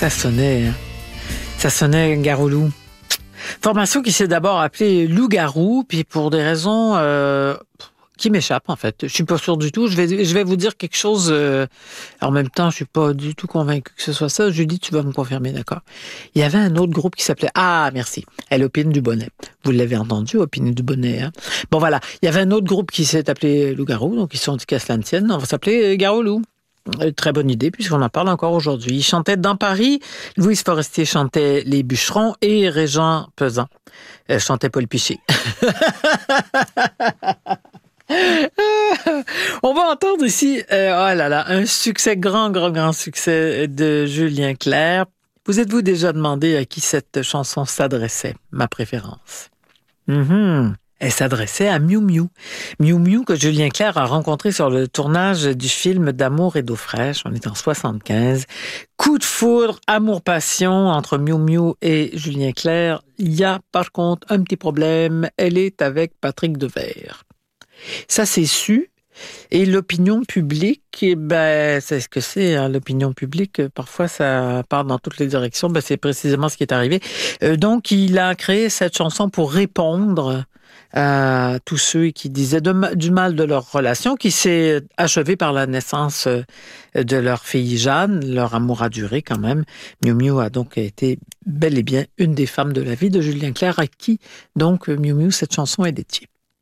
Ça sonnait Garou-Loup. Formation qui s'est d'abord appelée Loup-Garou, puis pour des raisons qui m'échappent en fait. Je suis pas sûr du tout. Je vais vous dire quelque chose. En même temps, je suis pas du tout convaincu que ce soit ça. Julie, tu vas me confirmer, d'accord? Il y avait un autre groupe qui s'appelait merci. Elle Opine du Bonnet. Vous l'avez entendu, Opine du Bonnet. Hein? Bon voilà, il y avait un autre groupe qui s'est appelé Loup-Garou, donc ils se sont dit qu'à cela ne tienne, on va s'appeler Garou-Loup. Très bonne idée, puisqu'on en parle encore aujourd'hui. Il chantait Dans Paris, Louise Forestier chantait Les Bûcherons et Régent Pesant chantait Paul Piché. On va entendre ici, un succès, grand succès de Julien Clerc. Vous êtes-vous déjà demandé à qui cette chanson s'adressait? Ma préférence. Elle s'adressait à Miou Miou. Miou Miou que Julien Clerc a rencontré sur le tournage du film d'Amour et d'eau fraîche. On est en 75. Coup de foudre, amour-passion entre Miou Miou et Julien Clerc. Il y a par contre un petit problème. Elle est avec Patrick Devers. Ça, c'est su. Et l'opinion publique, c'est ce que c'est, hein, l'opinion publique. Parfois, ça part dans toutes les directions. C'est précisément ce qui est arrivé. Donc, il a créé cette chanson pour répondre à tous ceux qui disaient du mal de leur relation, qui s'est achevée par la naissance de leur fille Jeanne. Leur amour a duré quand même. Miou Miou a donc été bel et bien une des femmes de la vie de Julien Clerc, à qui, donc, Miou Miou, cette chanson est dédiée.